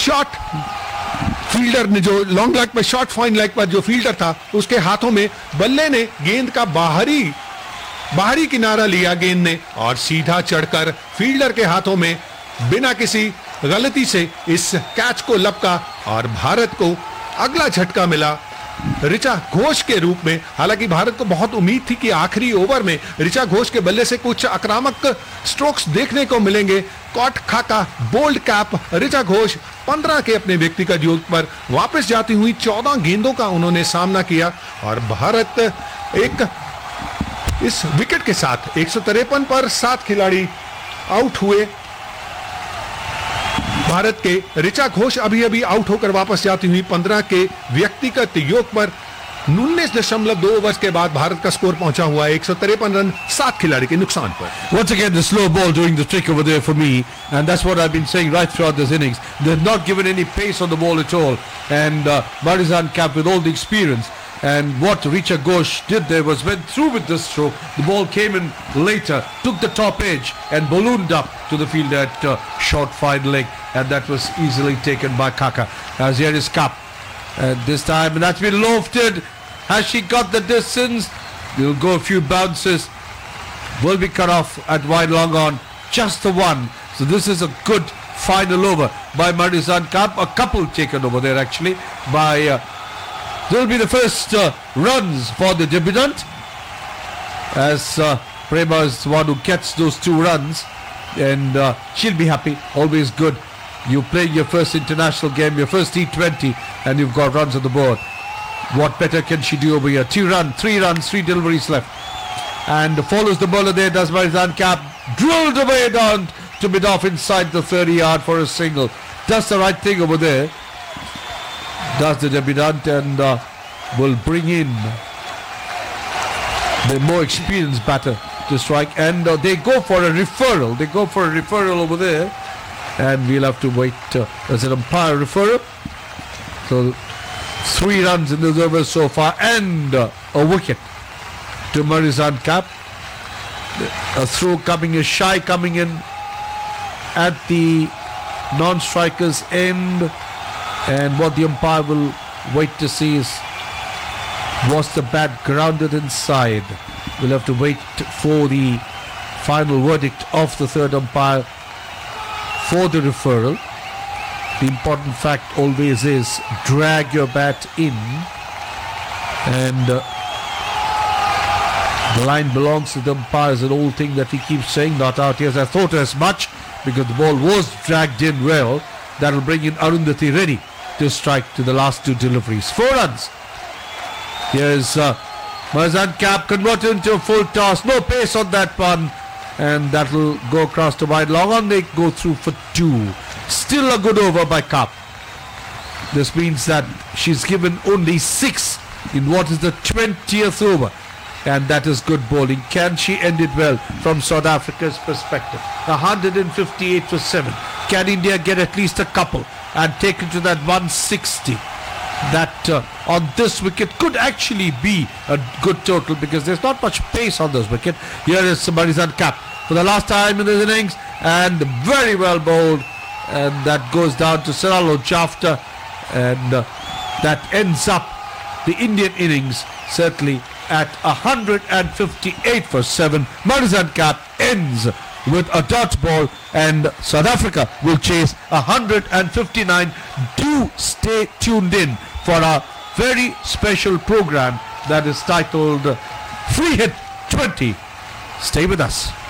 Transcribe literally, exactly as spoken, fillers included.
Shot fielder ने, जो long leg पर शॉट फाइन लेग पर जो फील्डर था उसके हाथों में बल्ले ने गेंद का बाहरी बाहरी किनारा लिया गेंद ने और सीधा चढ़कर फील्डर के हाथों में बिना किसी गलती से इस कैच को लपका और भारत को अगला झटका मिला ऋचा घोष के रूप में। हालांकि भारत को बहुत उम्मीद थी कि आखिरी ओवर में ऋचा घोष के बल्ले से कुछ आक्रामक स्ट्रोक्स देखने को मिलेंगे। कॉट खाका बोल्ड कैप ऋचा घोष पंद्रह के अपने व्यक्तिगत योग पर वापस जाती हुई चौदह गेंदों का उन्होंने सामना किया और भारत एक इस विकेट के साथ एक सौ तिरपन पर सात खिलाड़ी आउट हुए। भारत के ऋचा घोष अभी अभी आउट होकर वापस जाती हुई पंद्रह के व्यक्तिगत योग पर उन्नीस दशमलव दो ओवर के बाद भारत का स्कोर पहुंचा हुआ है एक सौ तिरपन रन सात खिलाड़ी के नुकसान पर। Once again the slow ball doing the trick over there for me, and that's what I've been saying right throughout this innings. They've not given any pace on the ball at all, and uh, Marizan Cap with all the experience. And what Richa Ghosh did there was went through with this stroke. The ball came in later, took the top edge and ballooned up to the field at uh, short fine leg, and that was easily taken by Kaka. As here is Cap, and this time and that's been lofted. Has she got the distance? Will go a few bounces. Will be cut off at wide long on. Just the one. So this is a good final over by Marizan Cap. A couple taken over there actually by. Uh, This will be the first uh, runs for the debutant, as uh, Prema is the one who gets those two runs, and uh, she'll be happy. Always good. You play your first international game, your first T twenty, and you've got runs on the board. What better can she do over here? Two runs, three runs, three deliveries left, and follows the bowler there. Does Marizan Cap, drilled away down to mid off inside the thirty yard for a single. Does the right thing over there. Does the debutant, and uh, will bring in the more experienced batter to strike, and uh, they go for a referral. They go for a referral over there, and we'll have to wait. Uh, as an umpire referral, so three runs in this over so far, and uh, a wicket to Marizan Cap. A throw coming, a shy coming in at the non-striker's end. And what the umpire will wait to see is, was the bat grounded inside? We'll have to wait for the final verdict of the third umpire for the referral. The important fact always is drag your bat in, and uh, the line belongs to the umpire is an old thing that he keeps saying, not out. Yes, I thought as much, because the ball was dragged in well. That'll bring in Arundhati Reddy to strike to the last two deliveries. Four runs. Here's uh, Marizan Cap converted into a full toss. No pace on that one. And that will go across to wide long on. They go through for two. Still a good over by Cap. This means that she's given only six in what is the twentieth over. And that is good bowling. Can she end it well from South Africa's perspective? one hundred fifty-eight for seven. Can India get at least a couple and take it to that one sixty? That uh, on this wicket could actually be a good total, because there's not much pace on this wicket. Here is Marizan Cap for the last time in this innings, and very well bowled, and that goes down to Saralo Jafta, and uh, that ends up the Indian innings certainly at one hundred fifty-eight for seven. Marizan Cap ends with a dot ball, and South Africa will chase one hundred fifty-nine. Do stay tuned in for a very special program that is titled Free Hit twenty. Stay with us.